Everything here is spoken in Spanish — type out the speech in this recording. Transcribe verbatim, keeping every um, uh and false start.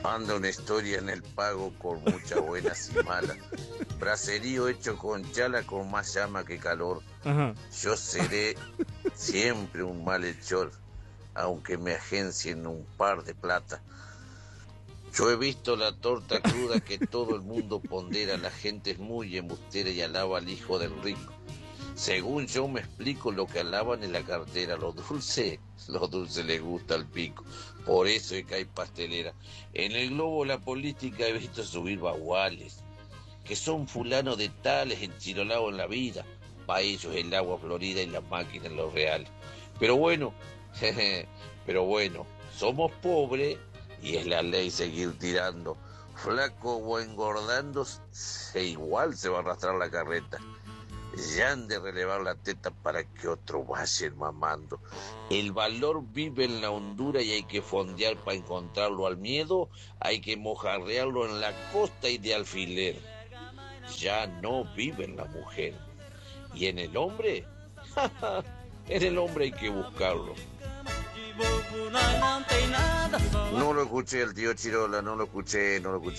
Anda una historia en el pago con muchas buenas y malas. Braserío hecho con chala con más llama que calor. Ajá. Yo seré siempre un malhechor, aunque me agencien un par de plata. Yo he visto la torta cruda que todo el mundo pondera. La gente es muy embustera y alaba al hijo del rico. Según yo me explico, lo que alaban en la cartera, lo dulce, lo dulce les gusta al pico. Por eso es que hay pastelera. En el globo la política he visto subir baguales, que son fulanos de tales enchirolados en la vida. Pa' ellos el agua florida y las máquinas los reales. Pero bueno, jeje, pero bueno, somos pobres y es la ley seguir tirando. Flaco o engordando, se igual se va a arrastrar la carreta. Ya han de relevar la teta para que otro vaya mamando. El valor vive en la hondura y hay que fondear para encontrarlo. Al miedo hay que mojarrearlo en la costa y de alfiler. Ya no vive en la mujer. ¿Y en el hombre? En el hombre hay que buscarlo. No lo escuché el tío Chirola, no lo escuché, no lo escuché.